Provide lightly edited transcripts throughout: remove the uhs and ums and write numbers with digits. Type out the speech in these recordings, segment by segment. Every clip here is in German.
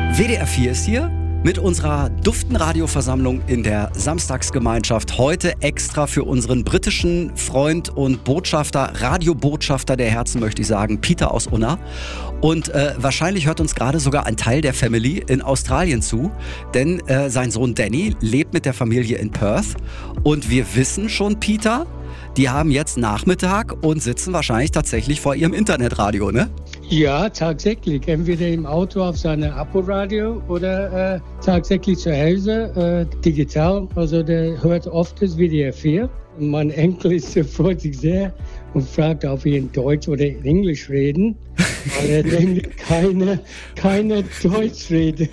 WDR 4 ist hier mit unserer Duften-Radio-Versammlung in der Samstagsgemeinschaft. Heute extra für unseren britischen Freund und Botschafter, Radiobotschafter der Herzen, möchte ich sagen, Peter aus Unna. Und wahrscheinlich hört uns gerade sogar ein Teil der Family in Australien zu, denn sein Sohn Danny lebt mit der Familie in Perth. Und wir wissen schon, Peter, die haben jetzt Nachmittag und sitzen wahrscheinlich tatsächlich vor ihrem Internetradio, ne? Ja, tatsächlich. Entweder im Auto auf seinem Apple-Radio oder tatsächlich zu Hause digital. Also der hört oft das WDR 4. Mein Enkel freut sich sehr und fragt, ob wir in Deutsch oder in Englisch reden, weil er nämlich keine Deutsch redet.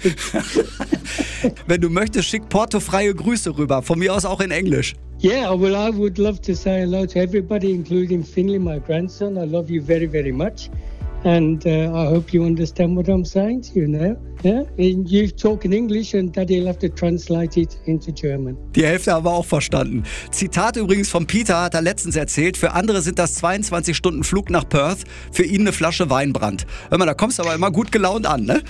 Wenn du möchtest, schick portofreie Grüße rüber, von mir aus auch in Englisch. Yeah, well, I would love to say hello to everybody, including Finley, my grandson. I love you very, very much. And I hope you understand what I'm saying to you now. Yeah? And you talk in English and Daddy will have to translate it into German. Die Hälfte haben wir auch verstanden. Zitat übrigens von Peter, hat er letztens erzählt. Für andere sind das 22 Stunden Flug nach Perth, für ihn eine Flasche Weinbrand. Hör mal, da kommst du aber immer gut gelaunt an, ne?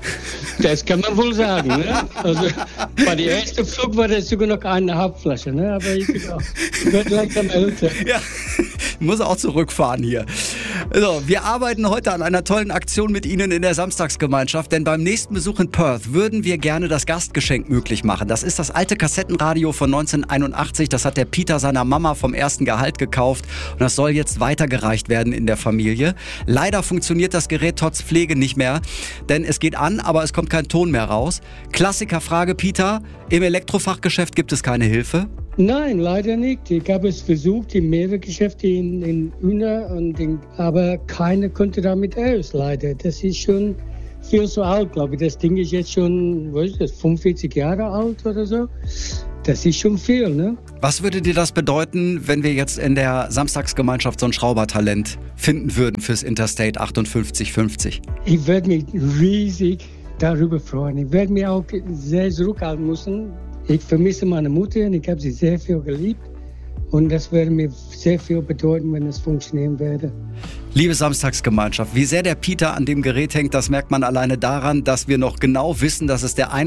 Das kann man wohl sagen, ne? Also bei der ersten Flug war das sogar noch 1,5 Flasche, ne? Aber ich werde langsam älter. Ja, muss auch zurückfahren hier. So, wir arbeiten heute an einer tollen Aktion mit Ihnen in der Samstagsgemeinschaft, denn beim nächsten Besuch in Perth würden wir gerne das Gastgeschenk möglich machen. Das ist das alte Kassettenradio von 1981, das hat der Peter seiner Mama vom ersten Gehalt gekauft und das soll jetzt weitergereicht werden in der Familie. Leider funktioniert das Gerät trotz Pflege nicht mehr, denn es geht an, aber es kommt kein Ton mehr raus. Klassikerfrage, Peter, im Elektrofachgeschäft gibt es keine Hilfe? Nein, leider nicht. Ich habe es versucht in mehreren Geschäften in Unna, aber keiner konnte damit aus, leider. Das ist schon viel zu alt, glaube ich. Das Ding ist jetzt schon, 45 Jahre alt oder so. Das ist schon viel, ne? Was würde dir das bedeuten, wenn wir jetzt in der Samstagsgemeinschaft so ein Schraubertalent finden würden fürs Interstate 5850? Ich würde mich riesig darüber freuen. Ich werde mich auch sehr zurückhalten müssen. Ich vermisse meine Mutter und ich habe sie sehr viel geliebt. Und das würde mir sehr viel bedeuten, wenn es funktionieren würde. Liebe Samstagsgemeinschaft, wie sehr der Peter an dem Gerät hängt, das merkt man alleine daran, dass wir noch genau wissen, dass es der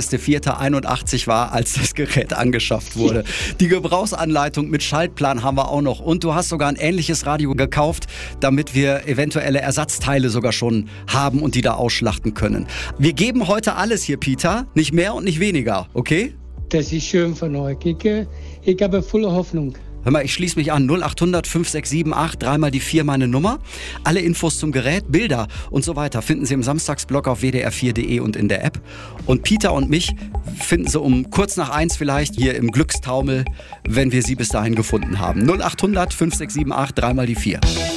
21.04.81 war, als das Gerät angeschafft wurde. Die Gebrauchsanleitung mit Schaltplan haben wir auch noch. Und du hast sogar ein ähnliches Radio gekauft, damit wir eventuelle Ersatzteile sogar schon haben und die da ausschlachten können. Wir geben heute alles hier, Peter, nicht mehr und nicht weniger, okay? Das ist schön von euch. Ich habe volle Hoffnung. Hör mal, ich schließe mich an. 0800 5678, 3 mal die 4 meine Nummer. Alle Infos zum Gerät, Bilder und so weiter finden Sie im Samstagsblog auf wdr4.de und in der App. Und Peter und mich finden Sie um kurz nach 1 vielleicht hier im Glückstaumel, wenn wir Sie bis dahin gefunden haben. 0800 5678, 3 mal die 4.